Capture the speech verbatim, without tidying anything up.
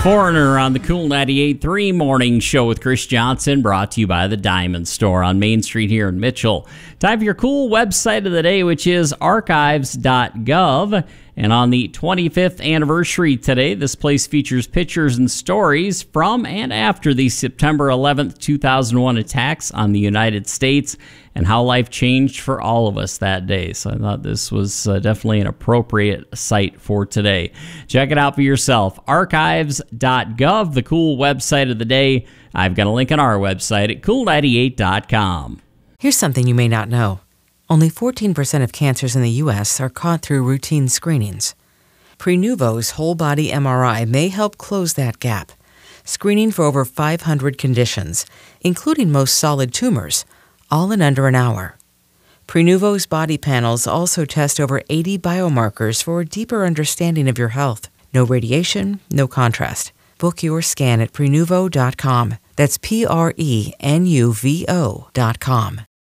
Foreigner on the Cool ninety-eight point three Morning Show with Chris Johnson, brought to you by the Diamond Store on Main Street here in Mitchell. Time for your cool website of the day, which is archives dot gov. And on the twenty-fifth anniversary today, this place features pictures and stories from and after the September eleventh, two thousand one attacks on the United States and how life changed for all of us that day. So I thought this was uh, definitely an appropriate site for today. Check it out for yourself. archives dot gov, the cool website of the day. I've got a link on our website at cool ninety-eight dot com. Here's something you may not know. Only fourteen percent of cancers in the U S are caught through routine screenings. Prenuvo's whole-body M R I may help close that gap, screening for over five hundred conditions, including most solid tumors, all in under an hour. Prenuvo's body panels also test over eighty biomarkers for a deeper understanding of your health. No radiation, no contrast. Book your scan at prenuvo dot com. That's P R E N U V O dot com.